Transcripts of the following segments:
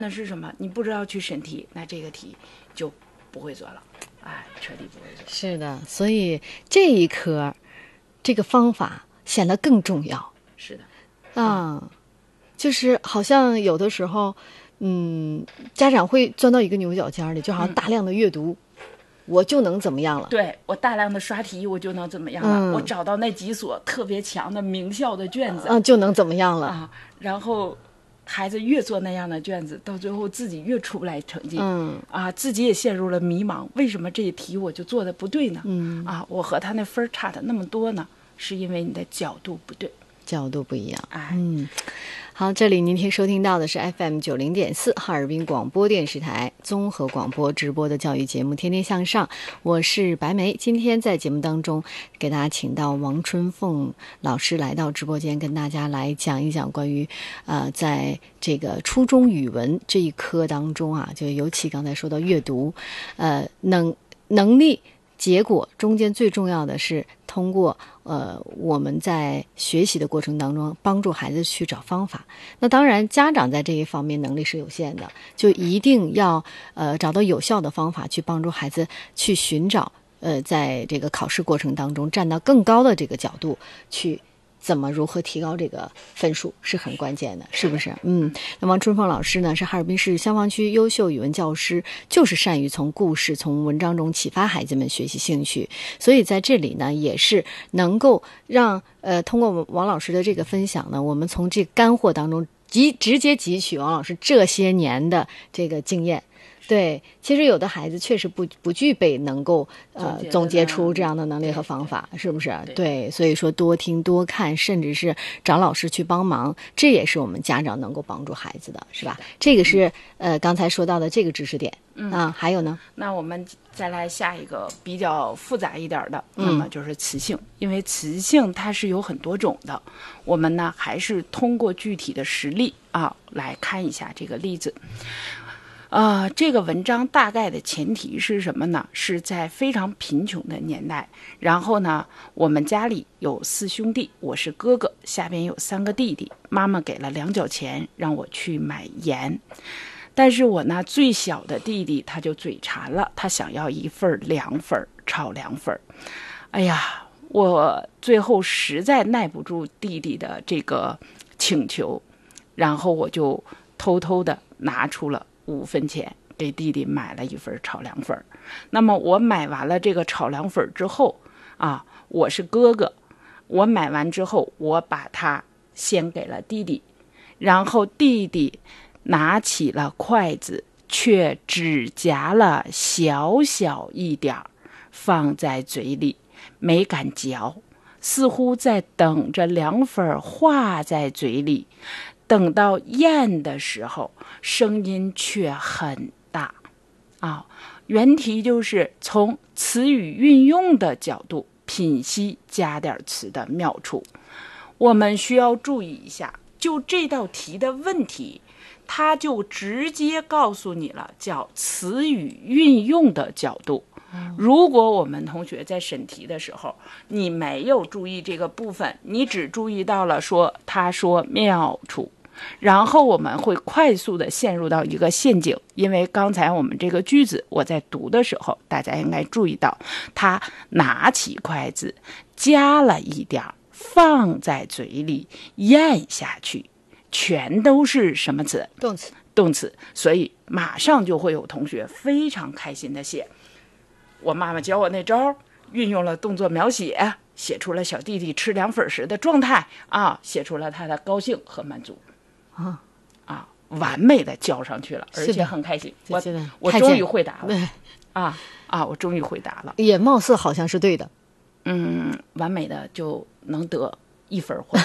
那是什么？你不知道去审题，那这个题就不会做了，彻底不会做。 是的，所以这一科这个方法显得更重要。 是的， 就是好像有的时候，家长会钻到一个牛角尖里，就好像大量的阅读，我就能怎么样了？ 对，我大量的刷题，我就能怎么样了？我找到那几所特别强的名校的卷子， 就能怎么样了？ 然后孩子越做那样的卷子，到最后自己越出不来成绩，自己也陷入了迷茫。为什么这一题我就做的不对呢？我和他那分差的那么多呢？是因为你的角度不对， 角度不一样。好，这里您收听到的是 FM90.4 哈尔滨广播电视台综合广播直播的教育节目《天天向上》，我是白梅。今天在节目当中给大家请到王春凤老师来到直播间，跟大家来讲一讲关于在这个初中语文这一科当中就尤其刚才说到阅读能力结果中间最重要的是通过我们在学习的过程当中帮助孩子去找方法。那当然家长在这一方面能力是有限的，就一定要找到有效的方法去帮助孩子去寻找在这个考试过程当中站到更高的这个角度去如何提高这个分数是很关键的，是不是？那王春凤老师呢是哈尔滨市消防区优秀语文教师，就是善于从故事从文章中启发孩子们学习兴趣，所以在这里呢也是能够让通过王老师的这个分享呢，我们从这干货当中直接汲取王老师这些年的这个经验。对，其实有的孩子确实不具备能够总结出这样的能力和方法，是不是？对，所以说多听多看，甚至是找老师去帮忙，这也是我们家长能够帮助孩子的，是吧？这个是刚才说到的这个知识点。还有呢？ 那我们再来下一个比较复杂一点的，那么就是词性，因为词性它是有很多种的，我们呢还是通过具体的实例来看一下这个例子。这个文章大概的前提是什么呢？是在非常贫穷的年代，然后呢，我们家里有4兄弟，我是哥哥，下边有3个弟弟，妈妈给了2角钱让我去买盐，但是我那最小的弟弟他就嘴馋了，他想要1份凉粉炒凉粉。哎呀，我最后实在耐不住弟弟的这个请求，然后我就偷偷的拿出了5分钱给弟弟买了1份炒凉粉。那么我买完了这个炒凉粉之后我是哥哥，我买完之后我把它先给了弟弟，然后弟弟拿起了筷子，却只夹了小小一点放在嘴里，没敢嚼，似乎在等着凉粉化在嘴里，等到咽的时候声音却很大原题就是从词语运用的角度品析加点词的妙处。我们需要注意一下，就这道题的问题，它就直接告诉你了叫词语运用的角度。如果我们同学在审题的时候你没有注意这个部分，你只注意到了他说妙处，然后我们会快速的陷入到一个陷阱。因为刚才我们这个句子我在读的时候，大家应该注意到他拿起筷子夹了一点放在嘴里咽下去，全都是什么词？动词。所以马上就会有同学非常开心的写，我妈妈教我那招运用了动作描写，写出了小弟弟吃凉粉时的状态写出了他的高兴和满足完美的交上去了，而且很开心。我终于回答了我终于回答了， 也貌似好像是对的。 完美的就能得1分或者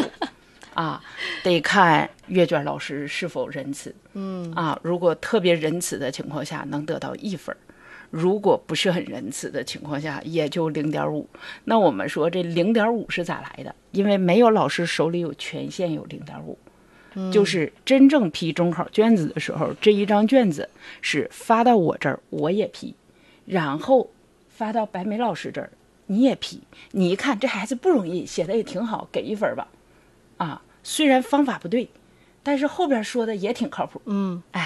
0.5得看阅卷老师是否仁慈。如果特别仁慈的情况下能得到1分，如果不是很仁慈的情况下也就0.5。那我们说这0.5是咋来的？因为没有老师手里有权限有0.5。就是真正批中考卷子的时候，这一张卷子是发到我这儿我也批，然后发到白梅老师这儿你也批，你一看这孩子不容易，写的也挺好，给1分吧虽然方法不对， 但是后边说的也挺靠谱。哎。